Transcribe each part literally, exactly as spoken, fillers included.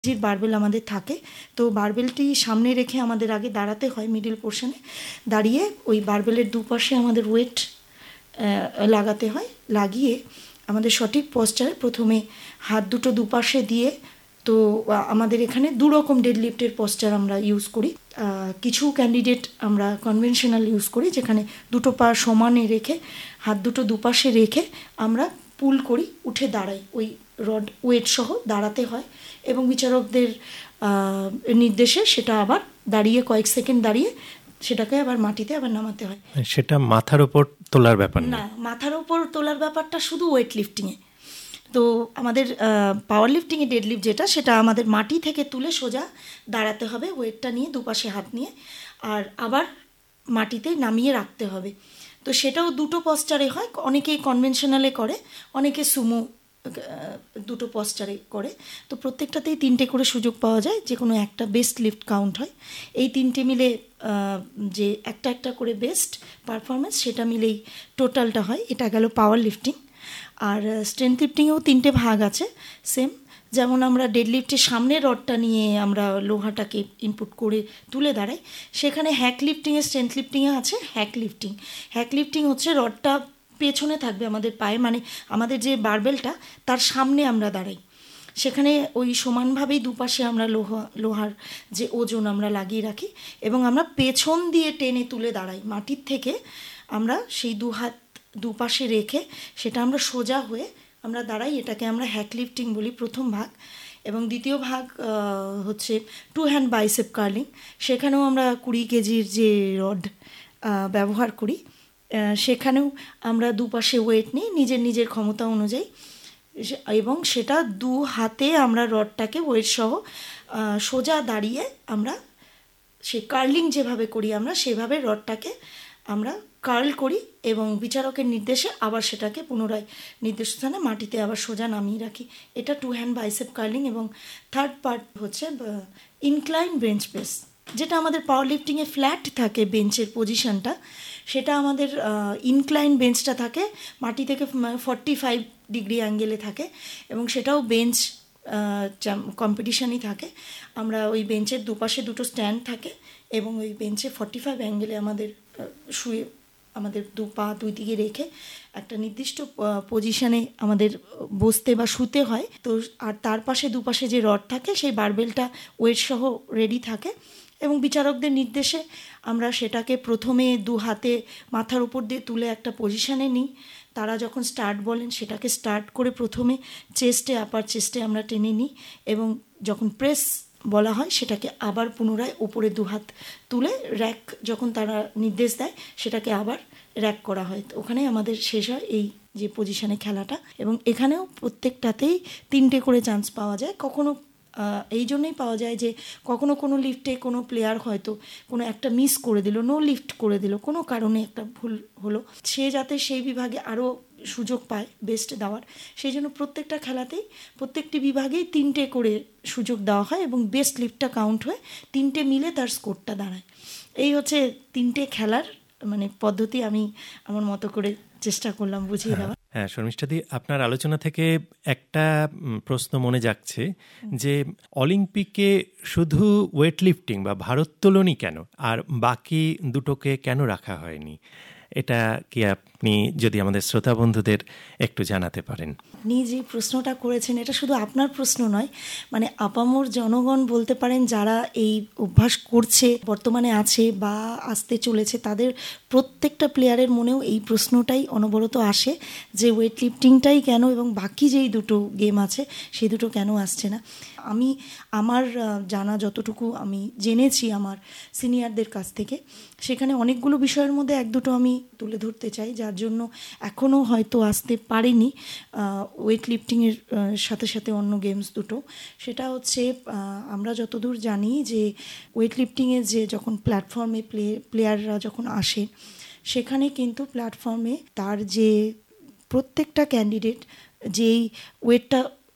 যে বারবেল আমাদের থাকে, তো বারবেলটি সামনে রেখে আমাদের আগে দাঁড়াতে হয় মিডিল পোর্শনে, দাঁড়িয়ে ওই বারবেলের দুপাশে আমাদের ওয়েট লাগাতে হয়, লাগিয়ে আমাদের সঠিক পশ্চারে প্রথমে হাত দুটো দুপাশে দিয়ে, তো আমাদের এখানে দু রকম ডেডলিফটের পশ্চার আমরা ইউজ করি। কিছু ক্যান্ডিডেট আমরা কনভেনশনাল ইউজ করি, যেখানে দুটো পা সমানে রেখে হাত দুটো দুপাশে রেখে আমরা পুল করি, উঠে দাঁড়াই, ওই রড ওয়েট সহ দাঁড়াতে হয় এবং বিচারকদের নির্দেশে সেটা আবার দাঁড়িয়ে কয়েক সেকেন্ড দাঁড়িয়ে সেটাকে আবার মাটিতে আবার নামাতে হয়। সেটা মাথার ওপর তোলার ব্যাপার না, মাথার ওপর তোলার ব্যাপারটা শুধু ওয়েট লিফটিংয়ে। তো আমাদের পাওয়ার লিফটিংয়ে ডেডলিফট যেটা, সেটা আমাদের মাটি থেকে তুলে সোজা দাঁড়াতে হবে ওয়েটটা নিয়ে, দুপাশে হাত নিয়ে, আর আবার মাটিতে নামিয়ে রাখতে হবে। তো সেটাও দুটো পশ্চারে হয়, অনেকেই কনভেনশনালে করে, অনেকে সুমো দুটো পশ্চারে করে। তো প্রত্যেকটাতেই তিনটে করে সুযোগ পাওয়া যায়, যে কোনো একটা বেস্ট লিফট কাউন্ট হয়। এই তিনটে মিলে যে একটা একটা করে বেস্ট পারফরমেন্স, সেটা মিলেই টোটালটা হয়। এটা গেল পাওয়ার লিফটিং। আর স্ট্রেংথ লিফটিংয়েও তিনটে ভাগ আছে সেম, যেমন আমরা ডেডলিফটের সামনে রডটা নিয়ে আমরা লোহাটাকে ইনপুট করে তুলে দাঁড়াই, সেখানে হ্যাক লিফটিংয়ে স্ট্রেংথ লিফটিংয়ে আছে হ্যাক লিফটিং। হ্যাক লিফটিং হচ্ছে রডটা পেছনে থাকবে আমাদের পায়ে, মানে আমাদের যে বারবেলটা তার সামনে আমরা দাঁড়াই, সেখানে ওই সমানভাবেই দুপাশে আমরা লোহা লোহার যে ওজন আমরা লাগিয়ে রাখি এবং আমরা পেছন দিয়ে টেনে তুলে দাঁড়াই মাটির থেকে। আমরা সেই দু হাত দুপাশে রেখে সেটা আমরা সোজা হয়ে আমরা দাঁড়াই, এটাকে আমরা হ্যাক লিফটিং বলি, প্রথম ভাগ। এবং দ্বিতীয় ভাগ হচ্ছে টু হ্যান্ড বাইসেপ কার্লিং। সেখানেও আমরা কুড়ি কেজির যে রড ব্যবহার করি, সেখানেও আমরা দুপাশে ওয়েট নিই নিজের নিজের ক্ষমতা অনুযায়ী, এবং সেটা দু হাতে আমরা রডটাকে ওয়েট সহ সোজা দাঁড়িয়ে আমরা সেই কার্লিং যেভাবে করি আমরা সেভাবে রডটাকে আমরা কার্ল করি এবং বিচারকের নির্দেশে আবার সেটাকে পুনরায় নির্দিষ্ট স্থানে মাটিতে আবার সোজা নামিয়ে রাখি। এটা টু হ্যান্ড বাইসেপ কার্লিং। এবং থার্ড পার্ট হচ্ছে ইনক্লাইন বেঞ্চ প্রেস, যেটা আমাদের পাওয়ার লিফটিংয়ে ফ্ল্যাট থাকে বেঞ্চের পজিশনটা, সেটা আমাদের ইনক্লাইন বেঞ্চটা থাকে মাটি থেকে ফর্টি ফাইভ ডিগ্রি অ্যাঙ্গেলে থাকে এবং সেটাও বেঞ্চ কম্পিটিশানই থাকে। আমরা ওই বেঞ্চের দুপাশে দুটো স্ট্যান্ড থাকে এবং ওই বেঞ্চে ফর্টি ফাইভ অ্যাঙ্গেলে আমাদের শুয়ে আমাদের দু পা দুই দিকে রেখে একটা নির্দিষ্ট পজিশানে আমাদের বসতে বা শুতে হয়। তো আর তার পাশে দুপাশে যে রড থাকে সেই বারবেলটা ওয়েট সহ রেডি থাকে এবং বিচারকদের নির্দেশে আমরা সেটাকে প্রথমে দু হাতে মাথার উপর দিয়ে তুলে একটা পজিশানে নিই। তারা যখন স্টার্ট বলেন সেটাকে স্টার্ট করে প্রথমে চেস্টে আপার চেস্টে আমরা টেনে নিই এবং যখন প্রেস বলা হয় সেটাকে আবার পুনরায় ওপরে দু হাত তুলে র্যাক যখন তারা নির্দেশ দেয় সেটাকে আবার র্যাক করা হয়। তো ওখানে আমাদের শেষ হয় এই যে পজিশানে খেলাটা। এবং এখানেও প্রত্যেকটাতেই তিনটে করে চান্স পাওয়া যায়। কখনো এই জন্যই পাওয়া যায় যে কখনো কোনো লিফটে কোনো প্লেয়ার হয়তো কোনো একটা মিস করে দিল, নো লিফট করে দিল, কোনো কারণে একটা ভুল হলো, সে যাতে সেই বিভাগে আরও সুযোগ পায় বেস্ট দেওয়ার, সেই জন্য প্রত্যেকটা খেলাতেই প্রত্যেকটি বিভাগেই তিনটে করে সুযোগ দেওয়া হয় এবং বেস্ট লিফটটা কাউন্ট হয়ে তিনটে মিলে তার স্কোরটা দাঁড়ায়। এই হচ্ছে তিনটে খেলার মানে পদ্ধতি, আমি আমার মতো করে চেষ্টা করলাম বুঝিয়ে দেওয়া। হ্যাঁ শর্মিষ্ঠাদি, আপনার আলোচনা থেকে একটা প্রশ্ন মনে যাচ্ছে যে অলিম্পিকে শুধু ওয়েট লিফটিং বা ভারোত্তোলনই কেন, আর বাকি দুটোকে কেন রাখা হয়নি? এটা কি আপনি যদি আমাদের শ্রোতা বন্ধুদের একটু জানাতে পারেন। আপনি যে প্রশ্নটা করেছেন এটা শুধু আপনার প্রশ্ন নয়, মানে আপামর জনগণ বলতে পারেন, যারা এই অভ্যাস করছে বর্তমানে আছে বা আসতে চলেছে, তাদের প্রত্যেকটা প্লেয়ারের মনেও এই প্রশ্নটাই অনবরত আসে যে ওয়েট লিফটিংটাই কেন এবং বাকি যেই দুটো গেম আছে সেই দুটো কেন আসছে না। আমি আমার জানা যতটুকু আমি জেনেছি আমার সিনিয়রদের কাছ থেকে, সেখানে অনেকগুলো বিষয়ের মধ্যে এক দুটো আমি তুলে ধরতে চাই যার জন্য এখনও হয়তো আসতে পারেনি ওয়েট লিফটিংয়ের সাথে সাথে অন্য গেমস দুটো। সেটা হচ্ছে আমরা যতদূর জানি যে ওয়েট লিফটিংয়ের যে যখন প্ল্যাটফর্মে প্লে প্লেয়াররা যখন আসে সেখানে কিন্তু প্ল্যাটফর্মে তার যে প্রত্যেকটা ক্যান্ডিডেট যেই ওয়েটটা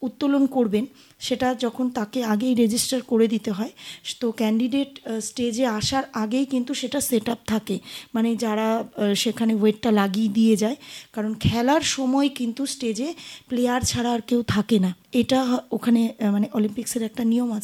উত্তোলন করবেন সেটা যখন তাকে আগেই রেজিস্টার করে দিতে হয়, তো ক্যান্ডিডেট স্টেজে আসার আগেই কিন্তু সেটা সেট আপ থাকে, মানে যারা সেখানে ওয়েটটা লাগিয়ে দিয়ে যায়, কারণ খেলার সময় কিন্তু স্টেজে প্লেয়ার ছাড়া আর কেউ থাকে না, এটা ওখানে মানে অলিম্পিক্সের একটা নিয়ম আছে।